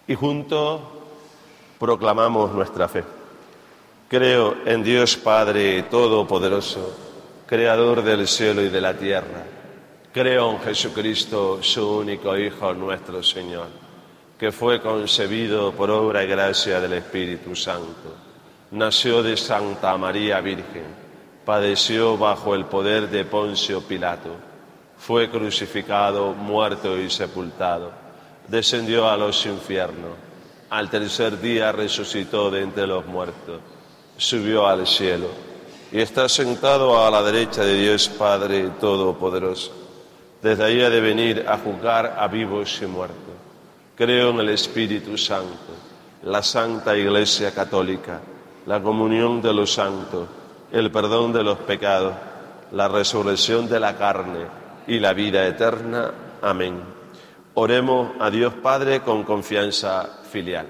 y juntos proclamamos nuestra fe. Creo en Dios Padre Todopoderoso, Creador del cielo y de la tierra. Creo en Jesucristo, su único Hijo, nuestro Señor, que fue concebido por obra y gracia del Espíritu Santo. Nació de Santa María Virgen, padeció bajo el poder de Poncio Pilato, fue crucificado, muerto y sepultado, descendió a los infiernos, al tercer día resucitó de entre los muertos, subió al cielo y está sentado a la derecha de Dios Padre Todopoderoso. Desde ahí ha de venir a juzgar a vivos y muertos. Creo en el Espíritu Santo, la Santa Iglesia Católica, la comunión de los santos, el perdón de los pecados, la resurrección de la carne y la vida eterna. Amén. Oremos a Dios Padre con confianza filial.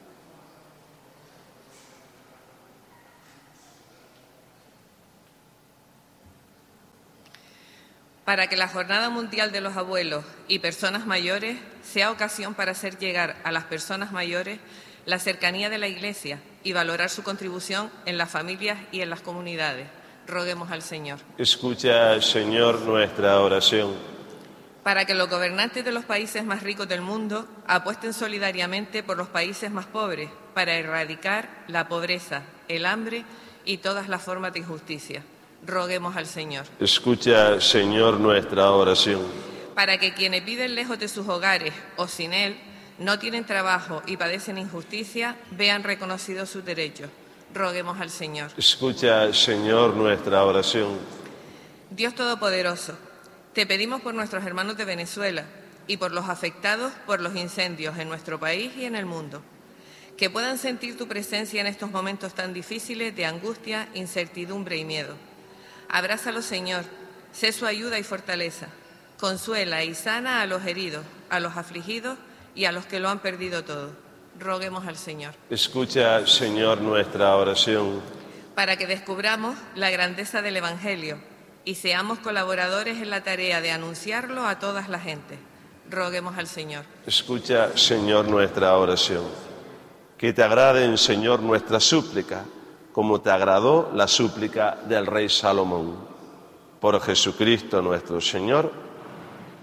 Para que la Jornada Mundial de los Abuelos y Personas Mayores sea ocasión para hacer llegar a las personas mayores la cercanía de la Iglesia y valorar su contribución en las familias y en las comunidades. Roguemos al Señor. Escucha, Señor, nuestra oración. Para que los gobernantes de los países más ricos del mundo apuesten solidariamente por los países más pobres para erradicar la pobreza, el hambre y todas las formas de injusticia. Roguemos al Señor. Escucha, Señor, nuestra oración. Para que quienes viven lejos de sus hogares o sin él, no tienen trabajo y padecen injusticia, vean reconocidos sus derechos. Roguemos al Señor. Escucha, Señor, nuestra oración. Dios Todopoderoso, te pedimos por nuestros hermanos de Venezuela y por los afectados por los incendios en nuestro país y en el mundo, que puedan sentir tu presencia en estos momentos tan difíciles de angustia, incertidumbre y miedo. Abrázalo, Señor, sé su ayuda y fortaleza. Consuela y sana a los heridos, a los afligidos y a los que lo han perdido todo. Roguemos al Señor. Escucha, Señor, nuestra oración. Para que descubramos la grandeza del Evangelio y seamos colaboradores en la tarea de anunciarlo a todas las gentes. Roguemos al Señor. Escucha, Señor, nuestra oración. Que te agraden, Señor, nuestra súplica, como te agradó la súplica del rey Salomón. Por Jesucristo nuestro Señor.